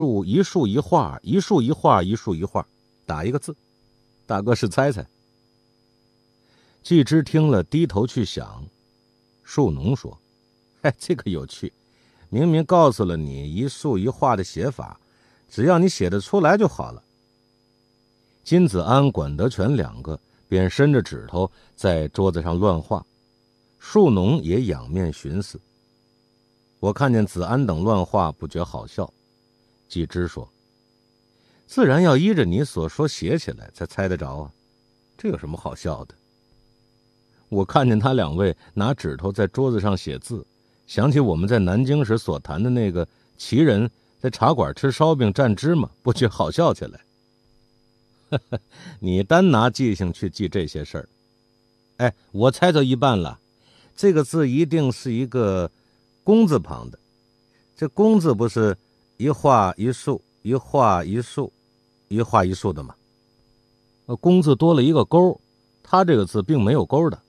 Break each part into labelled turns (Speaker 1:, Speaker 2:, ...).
Speaker 1: 一竖一画，一竖一画，一竖一画，打一个字。大哥是猜猜。季之听了，低头去想。树农说：“哎，这个有趣，明明告诉了你一竖一画的写法，只要你写得出来就好了。”金子安、管德全两个便伸着指头在桌子上乱画，树农也仰面寻思。我看见子安等乱画，不觉好笑。季之说：“自然要依着你所说写起来，才猜得着啊，这有什么好笑的？”我看见他两位拿指头在桌子上写字，想起我们在南京时所谈的那个奇人在茶馆吃烧饼蘸芝麻，不觉好笑起来。你单拿记性去记这些事儿。哎，我猜到一半了，这个字一定是一个工字旁的。这工字不是一画一竖，一画一竖，一画一竖的吗？工字多了一个勾，他这个字并没有勾的。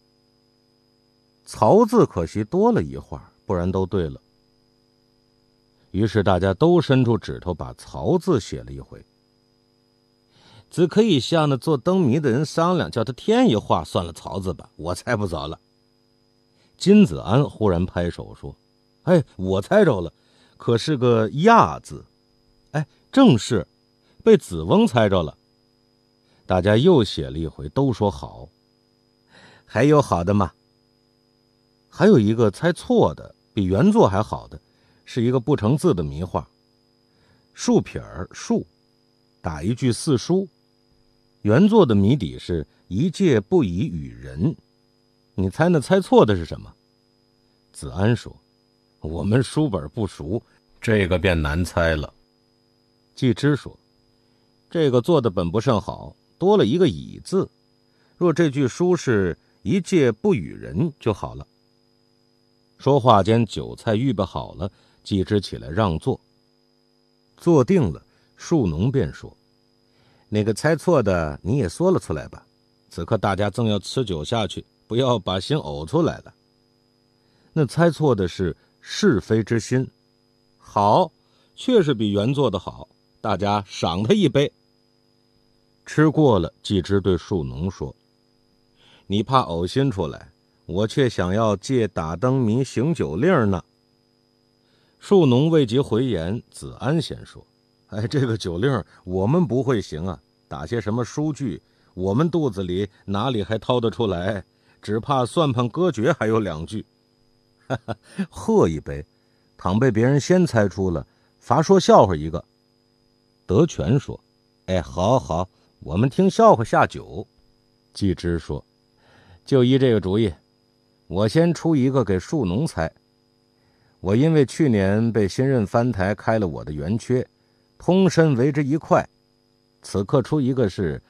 Speaker 1: 曹字可惜多了一画，不然都对了。于是大家都伸出指头把曹字写了一回。只可以向那做灯谜的人商量，叫他添一画算了曹字吧，我猜不着了。金子安忽然拍手说：“哎，我猜着了，可是个亚字。”哎，正是，被子翁猜着了。大家又写了一回，都说好。还有好的吗？还有一个猜错的，比原作还好的，是一个不成字的谜画。竖撇儿竖，打一句四书。原作的谜底是一介不以与人。你猜那猜错的是什么？子安说：“我们书本不熟，这个便难猜了。”季之说：“这个做的本不甚好，多了一个以字，若这句书是一介不与人就好了。”说话间，酒菜预备好了，季之起来让座。坐定了，树农便说：“那个猜错的你也说了出来吧，此刻大家正要吃酒下去，不要把心呕出来了。”那猜错的是是非之心。好，确实比原作的好，大家赏他一杯。吃过了，季之对树农说：“你怕呕心出来，我却想要借打灯谜行酒令呢。”树农未及回言，子安先说：“哎，这个酒令我们不会行啊，打些什么书句，我们肚子里哪里还掏得出来？只怕算盘歌诀还有2句。”哈哈，喝一杯，倘被别人先猜出了，罚说笑话一个。德全说：“哎，好好，我们听笑话下酒。”季之说：“就依这个主意，我先出一个给树农猜。我因为去年被新任藩台开了我的圆缺，通身为之一块，此刻出一个是